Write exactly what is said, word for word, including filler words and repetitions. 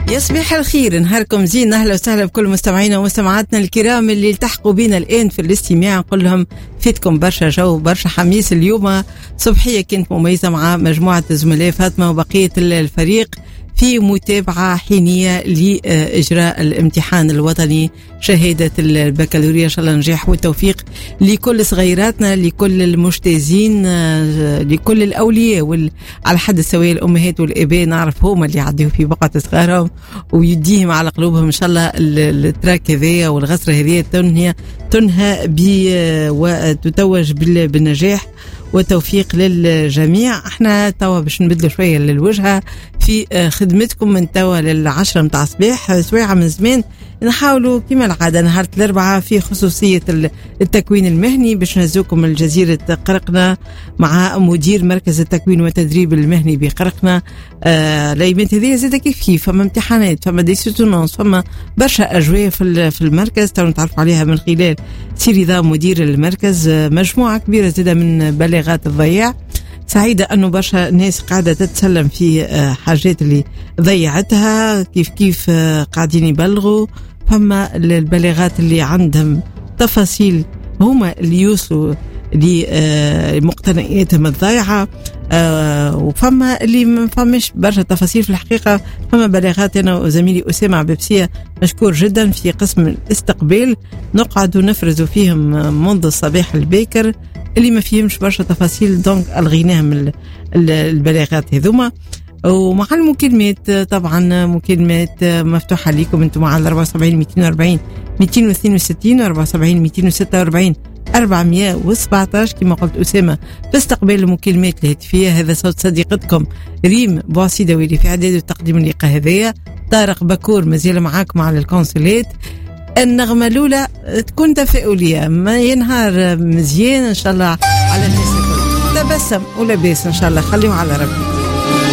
يصبح الخير، نهاركم زين. أهلا وسهلا بكل مستمعينا ومستمعاتنا الكرام اللي التحقوا بينا الآن في الاستماع. نقول لهم فيتكم برشا جو برشا حميس. اليوم صبحية كنت مميزة مع مجموعة زملاء فاطمة وبقية الفريق في متابعة حينية لإجراء الامتحان الوطني شهادة البكالوريا. إن شاء الله نجاح والتوفيق لكل صغيراتنا، لكل المجتازين، لكل الأولياء وال... على حد السواء الأمهات والآباء. نعرف هما اللي يعديوا في بقعة صغارهم ويديهم على قلوبهم. إن شاء الله التراك هذية والغسرة هذية تنهي تنهى ب وتتوج بالنجاح والتوفيق للجميع. احنا توا باش نبدلوا شويه للوجهه في خدمتكم من توا للعشرة متاع الصباح. سواعة من زمان نحاولوا كما العاده نهار الاربعاء في خصوصيه التكوين المهني باش نهزوكم الجزيره قرقنا مع مدير مركز التكوين والتدريب المهني بقرقنا. آه الايامات هذه زاد كيف كيف فما امتحانات، فما ديسيتونونس، فما برشا اجواء في في المركز تو نتعرف عليها من خلال سيري ذا مدير المركز. مجموعه كبيره زاده من بلاغات الضياع. سعيدة أنه برشا ناس قاعدة تتسلم في حاجات اللي ضيعتها، كيف كيف قاعدين يبلغوا. فما البلاغات اللي عندهم تفاصيل هما اللي يوصلوا لمقتنياتهم الضيعة، وفما اللي ما فماش برشا تفاصيل في الحقيقة. فما بلاغات أنا وزميلي أسامة عبابسية مشكور جدا في قسم الاستقبال نقعد نفرز فيهم منذ الصباح الباكر اللي ما فيهمش برشا تفاصيل، دونك ألغيناهم البلاغات هذوما. ومع المكالمات طبعا مكالمات مفتوحة لكم انتم على أربعة وسبعين مئتين وأربعين مئتين واثنين وستين أربعة وسبعين مئتين وستة وأربعين أربعمئة وسبعة عشر. كما قلت أسامة في استقبال المكالمات الهاتفية. هذا صوت صديقتكم ريم بوعسيدوي اللي في إعداد وتقديم اللقاء هذايا. طارق بكور مازال معاكم على الكونسولات. النغمة الأولى تكون تفاؤلية، ما ينهار مزيان إن شاء الله على الناس الكل. تبسم ولا باس إن شاء الله، خليه على ربي.